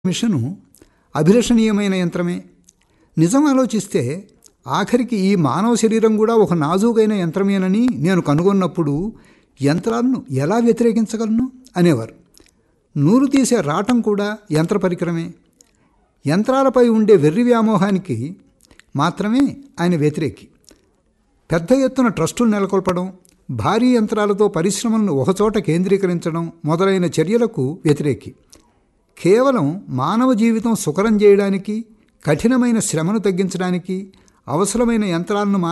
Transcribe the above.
Machine అభిలషణీయమైన యంత్రమే. నిజం ఆలోచిస్తే ఆఖరికి ఈ మానవ శరీరం కూడా ఒక నాజూకైన యంత్రమేనని నేను కనుగొన్నప్పుడు యంత్రాలను ఎలా వ్యతిరేకించగలను అనేవారు. నూలు తీసే రాటం కూడా యంత్ర పరికరమే. యంత్రాలపై ఉండే వెర్రి వ్యామోహానికి మాత్రమే ఆయన వ్యతిరేకి. పెద్ద ఎత్తున ట్రస్టులు నెలకొల్పడం, భారీ యంత్రాలతో పరిశ్రమలను ఒకచోట కేంద్రీకరించడం మొదలైన చర్యలకు వ్యతిరేకి. కేవలం మానవ జీవితం సుకరం చేయడానికి, కఠినమైన శ్రమను తగ్గించడానికి అవసరమైన యంత్రాలను